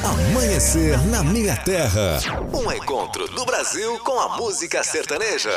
Amanhecer na Minha Terra. Um encontro do Brasil com a música sertaneja.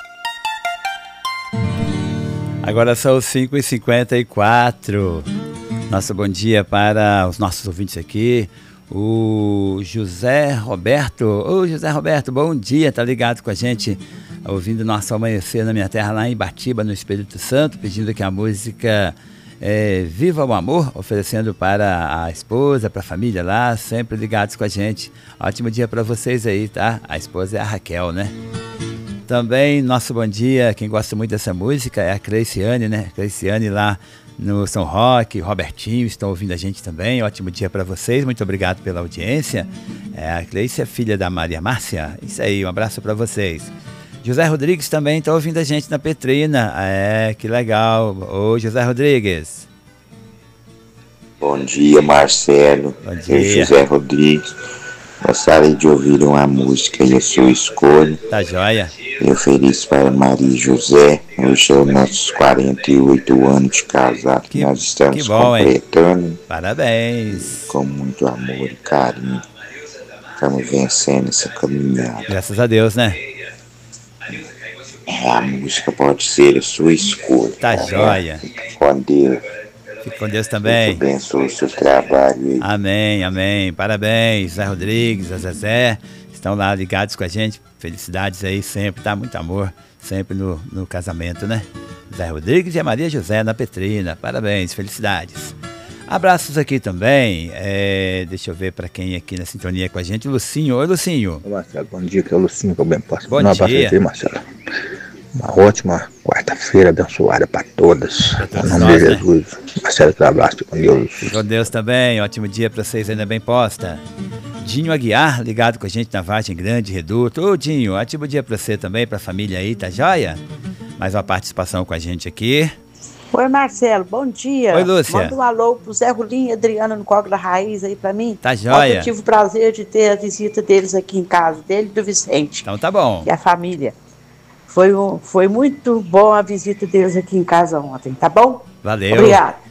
Agora são 5h54. Nosso bom dia para os nossos ouvintes aqui. O José Roberto. Ô José Roberto, bom dia. Tá ligado com a gente, ouvindo nosso Amanhecer na Minha Terra lá em Ibatiba, no Espírito Santo, pedindo aqui a música Viva o Amor, oferecendo para a esposa, para a família lá, sempre ligados com a gente. Ótimo dia para vocês aí, tá? A esposa é a Raquel, né? Também, nosso bom dia, quem gosta muito dessa música é a Cleiciane, né? Cleiciane lá no São Roque, Robertinho, estão ouvindo a gente também. Ótimo dia para vocês, muito obrigado pela audiência. A Cleice é filha da Maria Márcia. Isso aí, um abraço para vocês. José Rodrigues também está ouvindo a gente na Petrina. Que legal. Ô, José Rodrigues. Bom dia, Marcelo. Bom dia. Eu, José Rodrigues. Gostaria de ouvir uma música e a sua escolha. Tá joia. Eu ofereço para Maria e José. Hoje são nossos 48 anos de casado. Nós estamos completando. Hein? Parabéns. Com muito amor e carinho. Estamos vencendo essa caminhada. Graças a Deus, né? A música pode ser a sua escolha. Tá joia. Fique com Deus. Fique com Deus também. Deus abençoe o seu trabalho aí. Amém, amém. Parabéns, Zé Rodrigues, a Zezé. Estão lá ligados com a gente. Felicidades aí sempre, tá? Muito amor sempre no casamento, né? Zé Rodrigues e a Maria José na Petrina. Parabéns, felicidades. Abraços aqui também. Deixa eu ver para quem aqui na sintonia com a gente. Lucinho. Oi, Lucinho. Oi, Marcelo. Bom dia, que é o Lucinho, que eu bem posso. Bom dia. Aqui, Marcelo. Uma ótima quarta-feira abençoada para todas. Em nome de Jesus. Né? Marcelo, um abraço com Deus. Com Deus também. Ótimo dia para vocês ainda bem posta. Dinho Aguiar, ligado com a gente na Vargem Grande, Reduto. Ô, Dinho, ótimo dia para você também, para a família aí, tá joia? Mais uma participação com a gente aqui. Oi, Marcelo, bom dia. Oi, Lúcia. Manda um alô pro Zé Rolim e Adriana no Código da Raiz aí pra mim. Tá joia. Eu tive o prazer de ter a visita deles aqui em casa, dele e do Vicente. Então tá bom. E a família. Foi muito bom a visita deles aqui em casa ontem, tá bom? Valeu. Obrigado.